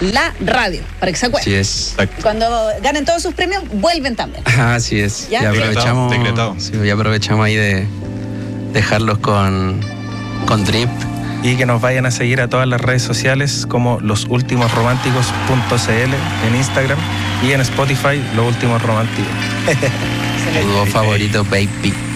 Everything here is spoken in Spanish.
la radio, para que se acuerden. Así es. Cuando ganen todos sus premios, vuelven también. Así es. ¿Ya? Y aprovechamos, Decretado. sí, y aprovechamos ahí de dejarlos con Drip. Y que nos vayan a seguir a todas las redes sociales como losultimosrománticos.cl en Instagram y en Spotify, Los Últimos Románticos. Tu dúo favorito, baby.